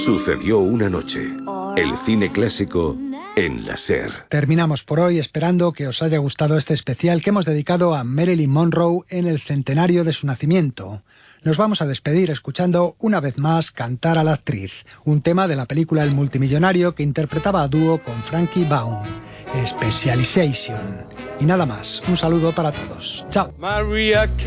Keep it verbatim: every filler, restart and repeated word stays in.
Sucedió una noche. El cine clásico en la SER. Terminamos por hoy esperando que os haya gustado este especial que hemos dedicado a Marilyn Monroe en el centenario de su nacimiento. Nos vamos a despedir escuchando una vez más cantar a la actriz, un tema de la película El multimillonario que interpretaba a dúo con Frankie Baum, Specialization. Y nada más, un saludo para todos. Chao. Maria